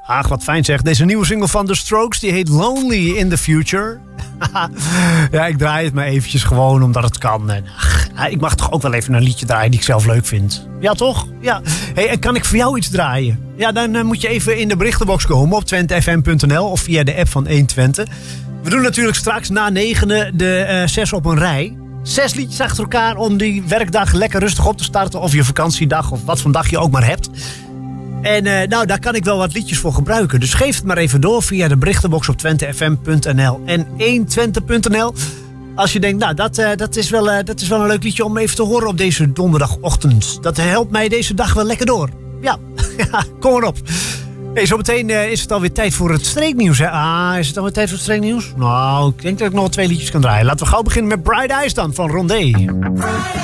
Ach, wat fijn zeg. Deze nieuwe single van The Strokes, die heet Lonely in the Future. Ja, ik draai het maar eventjes gewoon omdat het kan. En, ik mag toch ook wel even een liedje draaien die ik zelf leuk vind. Ja, toch? Ja. Hey, en kan ik voor jou iets draaien? Ja, dan moet je even in de berichtenbox komen op twentefm.nl of via de app van 120. We doen natuurlijk straks na 9 de 6 op een rij. 6 liedjes achter elkaar om die werkdag lekker rustig op te starten. Of je vakantiedag of wat voor dag je ook maar hebt. En daar kan ik wel wat liedjes voor gebruiken. Dus geef het maar even door via de berichtenbox op twentefm.nl en 120.nl. Als je denkt, dat is wel een leuk liedje om even te horen op deze donderdagochtend. Dat helpt mij deze dag wel lekker door. Ja, kom maar op. Hey, zometeen is het alweer tijd voor het streeknieuws. Hè? Is het alweer tijd voor het streeknieuws? Nou, ik denk dat ik nog 2 liedjes kan draaien. Laten we gauw beginnen met Bright Eyes dan, van Rondé.